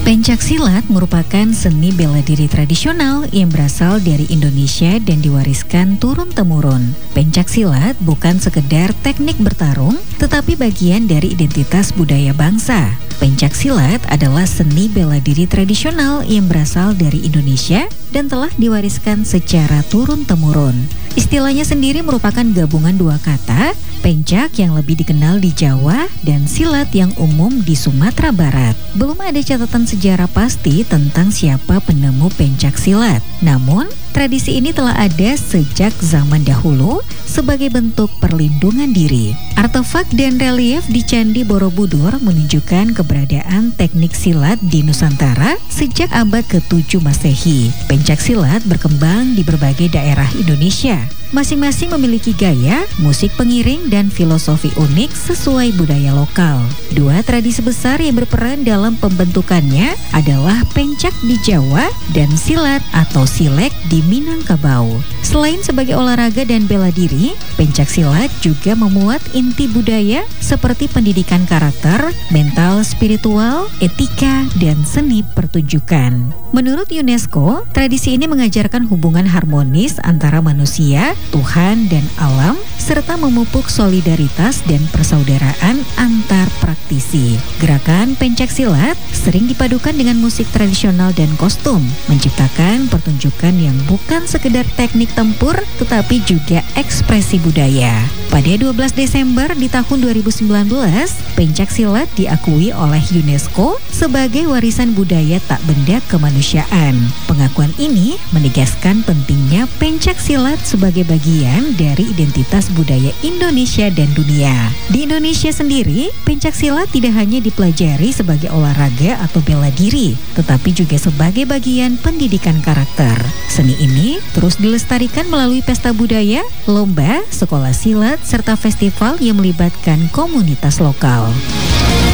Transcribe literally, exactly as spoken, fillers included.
Pencak silat merupakan seni bela diri tradisional yang berasal dari Indonesia dan diwariskan turun-temurun. Pencak silat bukan sekedar teknik bertarung, tetapi bagian dari identitas budaya bangsa. Pencak silat adalah seni bela diri tradisional yang berasal dari Indonesia dan telah diwariskan secara turun-temurun. Istilahnya sendiri merupakan gabungan dua kata, pencak yang lebih dikenal di Jawa dan silat yang umum di Sumatera Barat. Belum ada catatan sejarah pasti tentang siapa penemu pencak silat. Namun, tradisi ini telah ada sejak zaman dahulu sebagai bentuk perlindungan diri. Artefak dan relief di Candi Borobudur menunjukkan keberadaan teknik silat di Nusantara sejak abad ketujuh Masehi. Pencak silat berkembang di berbagai daerah Indonesia. Masing-masing memiliki gaya, musik pengiring, dan filosofi unik sesuai budaya lokal. Dua tradisi besar yang berperan dalam pembentukannya adalah pencak di Jawa dan silat atau silek di Minangkabau. Selain sebagai olahraga dan bela diri, pencak silat juga memuat inti budaya seperti pendidikan karakter, mental spiritual, etika, dan seni pertunjukan. Menurut UNESCO, tradisi ini mengajarkan hubungan harmonis antara manusia, Tuhan, dan alam, serta memupuk solidaritas dan persaudaraan antar praktisi. Gerakan pencak silat sering dipadukan dengan musik tradisional dan kostum, menciptakan pertunjukan yang bukan sekedar teknik tempur, tetapi juga ekspresi budaya. Pada dua belas Desember di tahun dua ribu sembilan belas, pencak silat diakui oleh UNESCO sebagai warisan budaya tak benda kemanusiaan. Pengakuan ini menegaskan pentingnya pencak silat sebagai bagian dari identitas budaya Indonesia dan dunia. Di Indonesia sendiri, pencak silat tidak hanya dipelajari sebagai olahraga atau bela diri, tetapi juga sebagai bagian pendidikan karakter. Seni ini terus dilestarikan melalui pesta budaya, lomba, sekolah silat, serta festival yang melibatkan komunitas lokal.